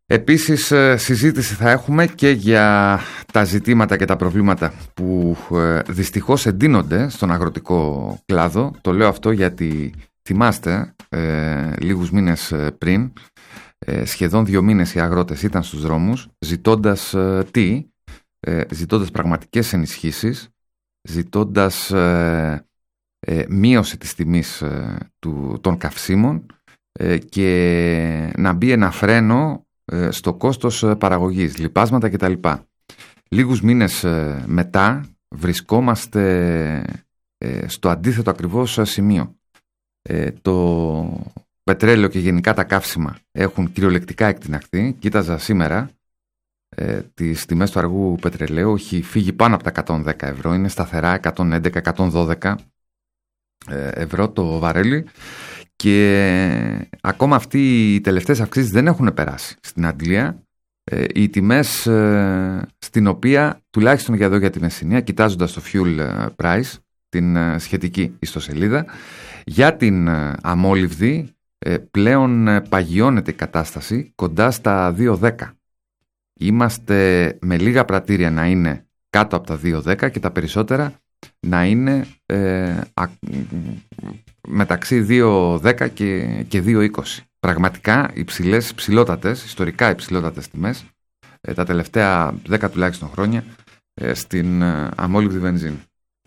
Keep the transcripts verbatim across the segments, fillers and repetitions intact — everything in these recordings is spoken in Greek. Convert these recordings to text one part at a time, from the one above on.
Επίσης συζήτηση θα έχουμε και για τα ζητήματα και τα προβλήματα που δυστυχώς εντείνονται στον αγροτικό κλάδο. Το λέω αυτό γιατί θυμάστε ε, λίγους μήνες πριν, ε, σχεδόν δύο μήνες οι αγρότες ήταν στους δρόμους ζητώντας ε, τι, ε, ζητώντας πραγματικές ενισχύσεις, ζητώντας ε, ε, μείωση της τιμής ε, του, των καυσίμων ε, και να μπει ένα φρένο στο κόστος παραγωγής, λιπάσματα κτλ. Λίγους μήνες μετά βρισκόμαστε στο αντίθετο ακριβώς σημείο. Το πετρέλαιο και γενικά τα καύσιμα έχουν κυριολεκτικά εκτιναχθεί. Κοίταζα σήμερα τις τιμές του αργού πετρελαίου, έχει φύγει πάνω από τα εκατόν δέκα ευρώ, είναι σταθερά εκατόν έντεκα με εκατόν δώδεκα ευρώ το βαρέλι. Και ακόμα αυτοί οι τελευταίες αυξήσεις δεν έχουν περάσει στην Αγγλία. Ε, οι τιμές ε, στην οποία, τουλάχιστον για εδώ για τη Μεσσηνία, κοιτάζοντας το fuel price, την ε, σχετική ιστοσελίδα, για την ε, αμόλυβδη ε, πλέον ε, παγιώνεται η κατάσταση κοντά στα δύο δέκα. Είμαστε με λίγα πρατήρια να είναι κάτω από τα δύο δέκα και τα περισσότερα να είναι ε, α, μεταξύ δύο δέκα και, και δύο είκοσι. Πραγματικά υψηλές, υψηλότατες, ιστορικά υψηλότατες τιμές ε, τα τελευταία δέκα τουλάχιστον χρόνια ε, στην ε, αμόλυβδη βενζίνη.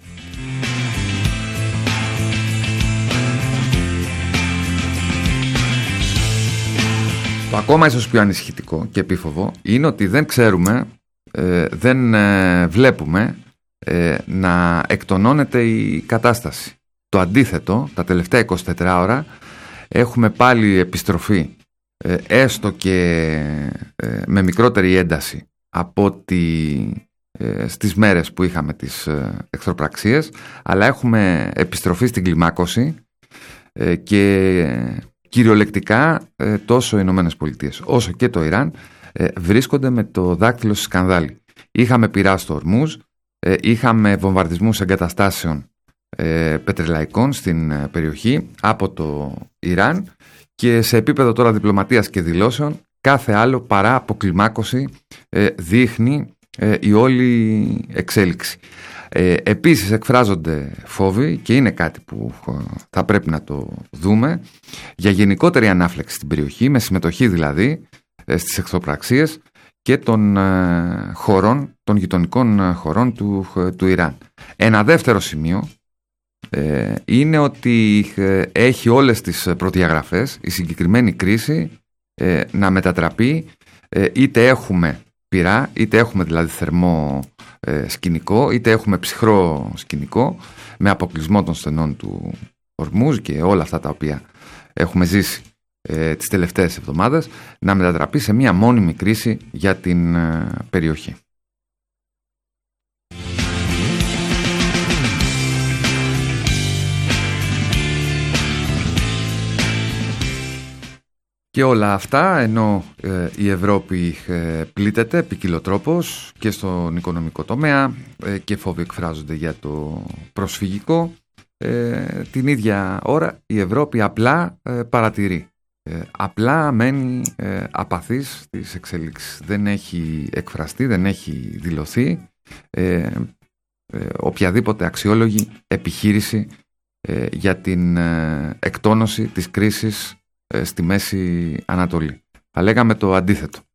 Το ακόμα ίσως πιο ανησυχητικό και επίφοβο είναι ότι δεν ξέρουμε, ε, δεν ε, βλέπουμε Ε, να εκτονώνεται η κατάσταση. Το αντίθετο, τα τελευταία εικοσιτέσσερις ώρα έχουμε πάλι επιστροφή ε, έστω και ε, με μικρότερη ένταση από ότι ε, στις μέρες που είχαμε τις ε, εχθροπραξίες, αλλά έχουμε επιστροφή στην κλιμάκωση ε, και κυριολεκτικά ε, τόσο οι Ηνωμένες Πολιτείες όσο και το Ιράν ε, βρίσκονται με το δάκτυλο στη σκανδάλη. Είχαμε πειρά στο Ορμούζ, είχαμε βομβαρδισμούς εγκαταστάσεων ε, πετρελαϊκών στην ε, περιοχή από το Ιράν και σε επίπεδο τώρα διπλωματίας και δηλώσεων κάθε άλλο παρά αποκλιμάκωση ε, δείχνει ε, η όλη εξέλιξη. Ε, επίσης εκφράζονται φόβοι και είναι κάτι που θα πρέπει να το δούμε για γενικότερη ανάφλεξη στην περιοχή, με συμμετοχή δηλαδή ε, στις εχθροπραξίες και των ε, χωρών, των γειτονικών ε, χωρών του, ε, του Ιράν. Ένα δεύτερο σημείο ε, είναι ότι ε, έχει όλες τις προδιαγραφές η συγκεκριμένη κρίση ε, να μετατραπεί, ε, είτε έχουμε πυρά, είτε έχουμε δηλαδή θερμό ε, σκηνικό, είτε έχουμε ψυχρό σκηνικό, με αποκλεισμό των στενών του Ορμούζ και όλα αυτά τα οποία έχουμε ζήσει ε, τις τελευταίες εβδομάδες, να μετατραπεί σε μια μόνιμη κρίση για την ε, περιοχή. Και όλα αυτά ενώ ε, η Ευρώπη ε, πλήττεται ποικιλοτρόπως και στον οικονομικό τομέα ε, και φόβοι εκφράζονται για το προσφυγικό, ε, την ίδια ώρα η Ευρώπη απλά ε, παρατηρεί. Ε, απλά μένει ε, απαθής στις εξελίξεις. Δεν έχει εκφραστεί, δεν έχει δηλωθεί ε, ε, οποιαδήποτε αξιόλογη επιχείρηση ε, για την ε, εκτόνωση της κρίσης στη Μέση Ανατολή. Θα λέγαμε το αντίθετο.